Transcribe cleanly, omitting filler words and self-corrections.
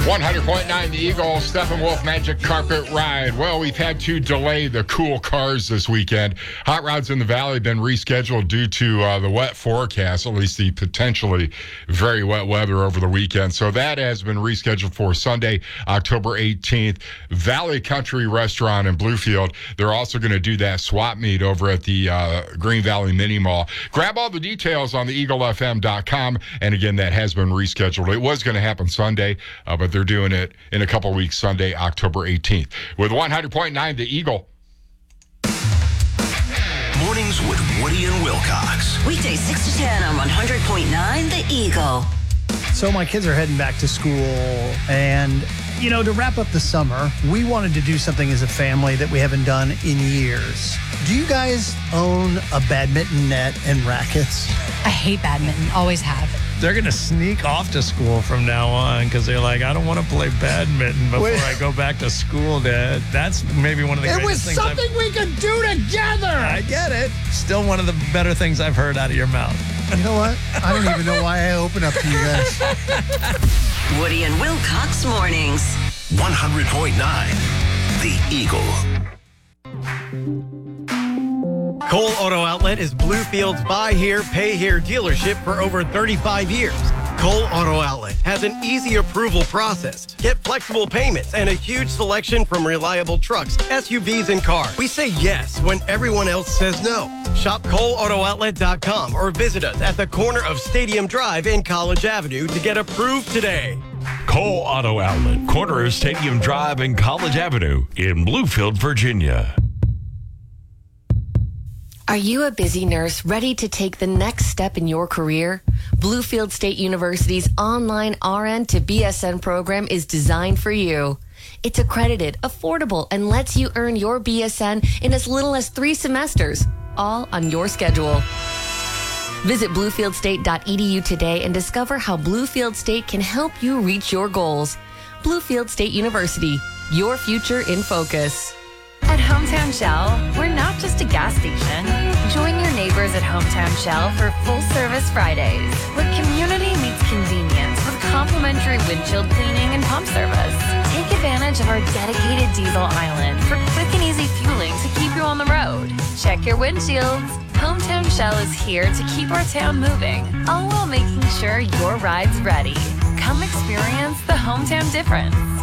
100.9 The Eagle, Steppenwolf Magic Carpet Ride. Well, we've had to delay the cool cars this weekend. Hot Rods in the Valley have been rescheduled due to the wet forecast, at least the potentially very wet weather over the weekend. So that has been rescheduled for Sunday, October 18th. Valley Country Restaurant in Bluefield, they're also going to do that swap meet over at the Green Valley Mini Mall. Grab all the details on theeaglefm.com. And again, that has been rescheduled. It was going to happen Sunday, but they're doing it in a couple weeks, Sunday, October 18th. With 100.9 The Eagle. Mornings with Woody and Wilcox. Weekdays 6 to 10 on 100.9 The Eagle. So my kids are heading back to school, and, you know, to wrap up the summer, we wanted to do something as a family that we haven't done in years. Do you guys own a badminton net and rackets? I hate badminton, always have. They're going to sneak off to school from now on because they're like, I don't want to play badminton before I go back to school, Dad. That's maybe one of the greatest things. It was something we could do together. I get it. Still one of the better things I've heard out of your mouth. You know what? I don't even know why I open up to you guys. Woody and Wilcox Mornings. 100.9 The Eagle. Cole Auto Outlet is Bluefield's buy here, pay here dealership for over 35 years. Cole Auto Outlet has an easy approval process. Get flexible payments and a huge selection from reliable trucks, SUVs, and cars. We say yes when everyone else says no. Shop ColeAutoOutlet.com or visit us at the corner of Stadium Drive and College Avenue to get approved today. Cole Auto Outlet, corner of Stadium Drive and College Avenue in Bluefield, Virginia. Are you a busy nurse ready to take the next step in your career? Bluefield State University's online RN to BSN program is designed for you. It's accredited, affordable, and lets you earn your BSN in as little as 3 semesters, all on your schedule. Visit bluefieldState.edu today and discover how Bluefield State can help you reach your goals. Bluefield State University, your future in focus. At Hometown Shell, we're not just a gas station. Join your neighbors at Hometown Shell for full-service Fridays, where community meets convenience with complimentary windshield cleaning and pump service. Take advantage of our dedicated diesel island for quick and easy fueling to keep you on the road. Check your windshields. Hometown Shell is here to keep our town moving, all while making sure your ride's ready. Come experience the hometown difference.